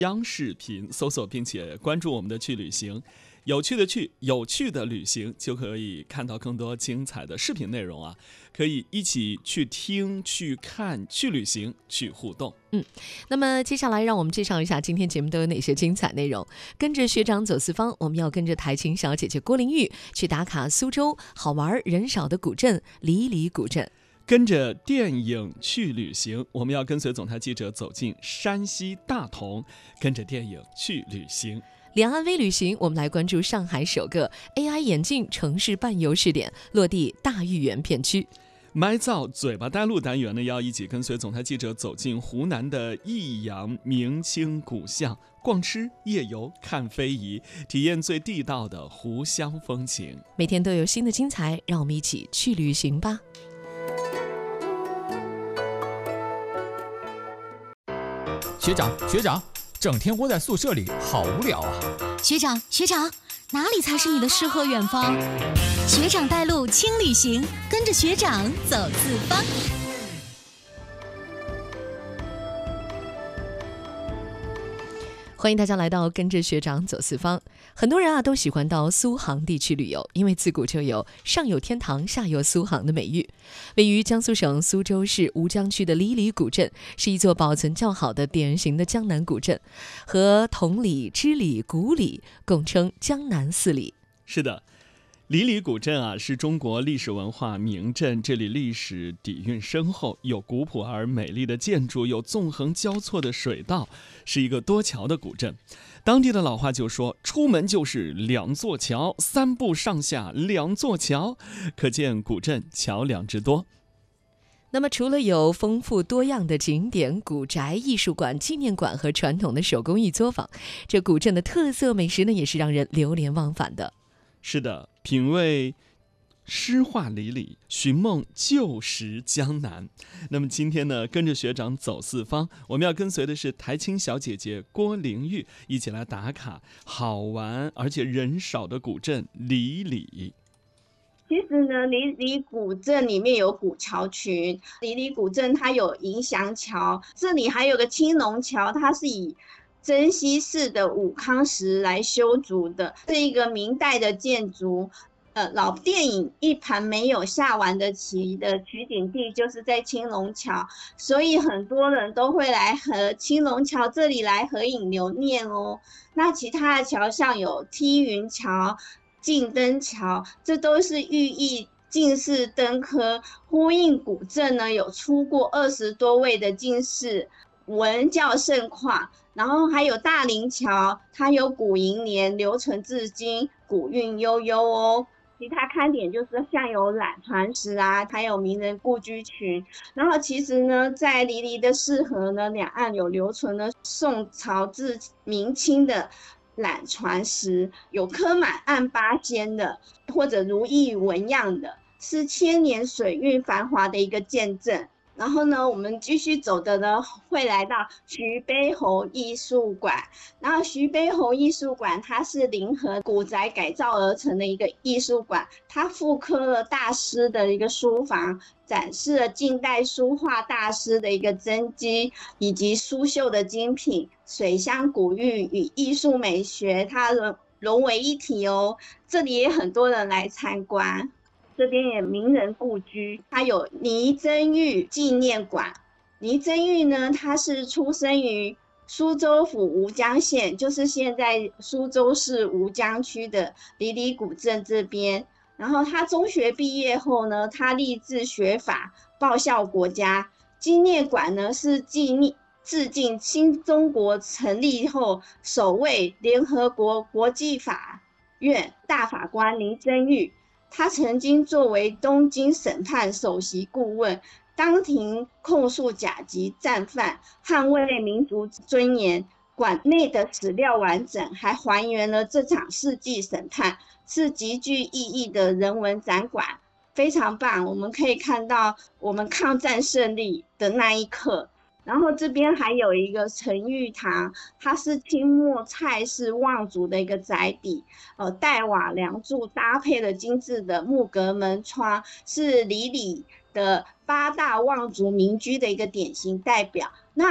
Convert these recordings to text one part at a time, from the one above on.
央视频搜索并且关注我们的去旅行，有趣的去，有趣的旅行，就可以看到更多精彩的视频内容啊！可以一起去听、去看、去旅行、去互动。 那么接下来让我们介绍一下今天节目都有哪些精彩内容。跟着学长走四方，我们要跟着台琴小姐姐郭玲玉去打卡苏州好玩人少的古镇离离古镇。 跟着电影去旅行，我们要跟随总台记者走进山西大同，跟着电影去旅行。 两岸微旅行，我们来关注上海首个 AI 眼镜城市伴游试点落地大豫园片区。 麦造嘴巴带路单元呢，要一起跟随总台记者走进湖南的益阳明清古巷，逛吃夜游看非遗，体验最地道的湖湘风情。 每天都有新的精彩，让我们一起去旅行吧。 学长，整天窝在宿舍里好无聊啊。 学长，哪里才是你的诗和远方？学长带路轻旅行，跟着学长走四方。 欢迎大家来到跟着学长走四方。很多人都喜欢到苏杭地区旅游，因为自古就有上有天堂下有苏杭的美誉。位于江苏省苏州市吴江区的离离古镇是一座保存较好的典型的江南古镇，和同里、知里、古里共称江南四里。 是的，离离古镇是中国历史文化名镇，这里历史底蕴深厚，有古朴而美丽的建筑，有纵横交错的水道，是一个多桥的古镇。当地的老话就说，出门就是两座桥，三步上下两座桥，可见古镇桥梁之多。 那么除了有丰富多样的景点、古宅、艺术馆、纪念馆和传统的手工艺作坊，这古镇的特色美食呢，也是让人流连忘返的。 是的，品味诗画里里，寻梦旧时江南。那么今天呢，跟着学长走四方，我们要跟随的是台青小姐姐郭玲玉，一起来打卡好玩而且人少的古镇离里。 其实呢，离离古镇里面有古桥群，离离古镇它有迎祥桥，这里还有个青龙桥，它是以珍稀式的武康石来修筑的，是一个明代的建筑。老电影《一盘没有下完的棋》的取景地就是在青龙桥，所以很多人都会来和青龙桥这里来合影留念哦。那其他的桥像有梯云桥、镜灯桥，这都是寓意进士登科，呼应古镇呢有出过20多位的进士，文教盛况。然后还有大林桥，它有古银联留存至今，古韵悠悠哦。其他看点就是像有揽船石还有名人故居群。然后其实呢，在离离的市河呢，两岸有留存了宋朝至明清的揽船石，有刻满案八仙的，或者如意纹样的，是千年水运繁华的一个见证。然后呢，我们继续走的呢，会来到徐悲侯艺术馆。然后徐悲侯艺术馆，它是临河古宅改造而成的一个艺术馆，它复刻了大师的一个书房，展示了近代书画大师的一个真迹，以及苏绣的精品，水乡古韵与艺术美学，它融为一体哦。这里也很多人来参观。这边也名人故居，它有倪真玉纪念馆。倪真玉呢，他是出生于苏州府吴江县，就是现在苏州市吴江区的离离古镇这边。然后他中学毕业后呢，他立志学法，报效国家。纪念馆呢是致敬新中国成立后首位联合国国际法院大法官倪真玉。他曾经作为东京审判首席顾问，当庭控诉甲级战犯，捍卫民族尊严。馆内的史料完整，还还原了这场世纪审判，是极具意义的人文展馆，非常棒。我们可以看到我们抗战胜利的那一刻。然后这边还有一个陈玉堂，它是清末蔡氏望族的一个宅邸，带瓦梁柱搭配了精致的木格门窗，是离里的8大望族民居的一个典型代表。那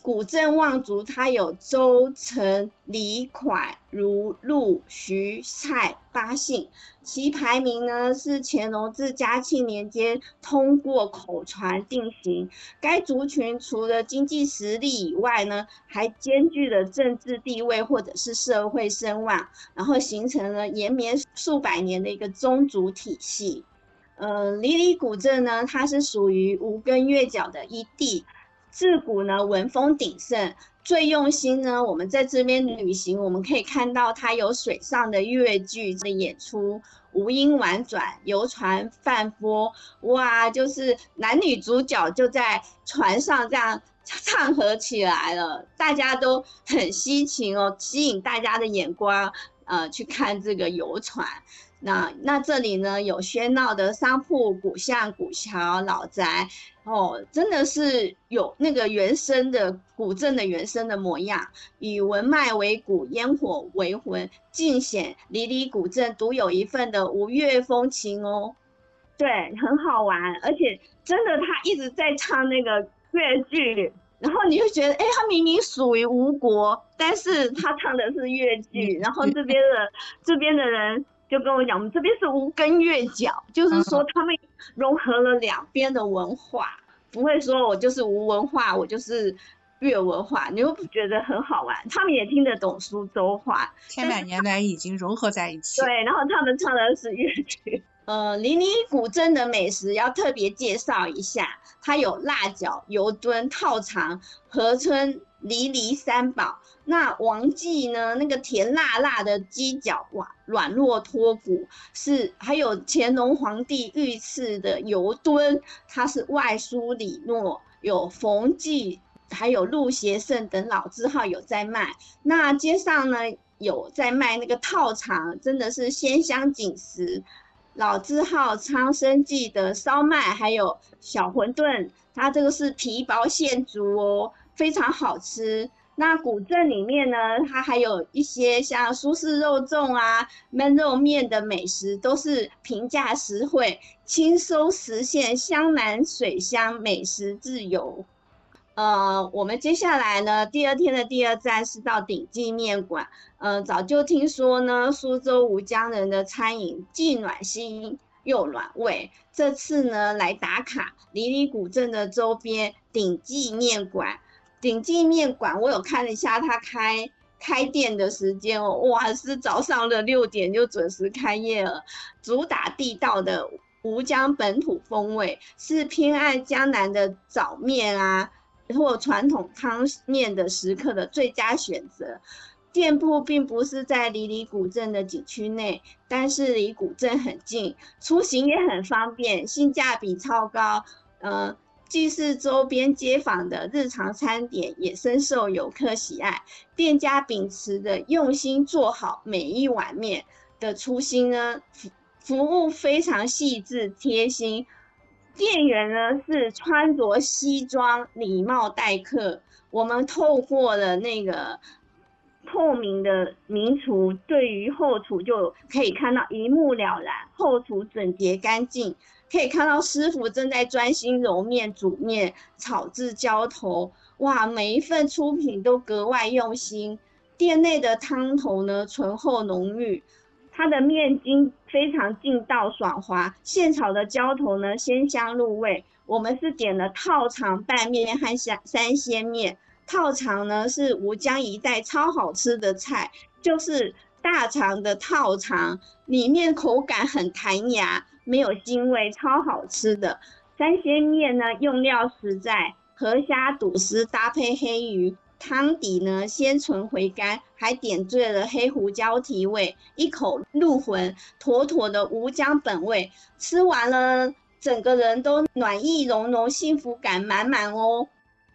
古镇望族它有周、陈、李、蒯、卢、陆、徐、蔡8姓，其排名呢是乾隆至嘉庆年间通过口传定型。该族群除了经济实力以外呢，还兼具了政治地位或者是社会声望，然后形成了延绵数百年的一个宗族体系。里里古镇呢，它是属于无根月角的一地。自古呢文风鼎盛，最用心呢，我们在这边旅行，我们可以看到它有水上的越剧的演出，无音婉转，游船泛波，哇，就是男女主角就在船上这样唱和起来了，大家都很稀情哦，吸引大家的眼光，去看这个游船。那这里呢有喧闹的商铺、古巷、古桥、老宅，真的是有那个原生的古镇的原生的模样，以文脉为骨，烟火为魂，尽显里里古镇独有一份的吴越风情哦。对，很好玩，而且真的他一直在唱那个越剧，然后你就觉得，他明明属于吴国，但是他唱的是越剧，然后这边的人就跟我讲，我们这边是无根月角，就是说他们融合了两边的文化，不会说我就是吴文化，我就是越文化，你会不觉得很好玩？他们也听得懂苏州话， 千百年来已经融合在一起。 对，然后他们唱的是越剧。里里古镇的美食要特别介绍一下，它有辣饺、油墩、套肠、河村、里里三宝。那王记呢，那个甜辣辣的鸡脚，哇，软糯脱骨，还有乾隆皇帝御赐的油墩，它是外酥里糯，有冯记，还有陆协盛等老字号有在卖。那街上呢有在卖那个套肠，真的是鲜香紧实。老字号昌生记的烧麦，还有小馄饨，它这个是皮薄馅足哦，非常好吃。那古镇里面呢，它还有一些像苏式肉粽啊、焖肉面的美食，都是平价实惠，轻松实现湘南水乡美食自由。我们接下来呢，第二天的第二站是到鼎记面馆。早就听说呢，苏州吴江人的餐饮既暖心又暖胃。这次呢，来打卡里里古镇的周边鼎记面馆。鼎记面馆，我有看了一下它开店的时间哦，哇，是早上的6点就准时开业了。主打地道的吴江本土风味，是偏爱江南的早面啊，或传统汤面的食客的最佳选择。店铺并不是在里里古镇的景区内，但是离古镇很近，出行也很方便，性价比超高。既是周边街坊的日常餐点，也深受游客喜爱。店家秉持的用心做好每一碗面的初心呢，服务非常细致贴心。店员呢是穿着西装，礼貌待客。我们透过了那个透明的明厨，对于后厨就可以看到一目了然，后厨整洁干净，可以看到师傅正在专心揉面、煮面、炒制浇头。哇，每一份出品都格外用心。店内的汤头呢醇厚浓郁，它的面筋非常劲道爽滑，现炒的浇头呢鲜香入味。我们是点了套肠拌面和三鲜面。套肠呢是吴江一带超好吃的菜，就是大肠的套肠，里面口感很弹牙，没有腥味，超好吃的。三鲜面呢用料实在，河虾肚丝搭配黑鱼，汤底呢鲜醇回甘，还点缀了黑胡椒提味，一口入魂，妥妥的吴江本味。吃完了整个人都暖意融融，幸福感满满哦。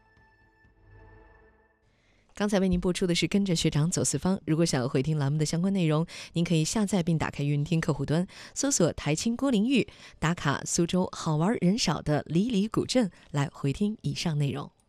刚才为您播出的是跟着学长走四方。如果想要回听栏目的相关内容，您可以下载并打开云听客户端，搜索台青郭玲玉，打卡苏州好玩人少的里里古镇，来回听以上内容。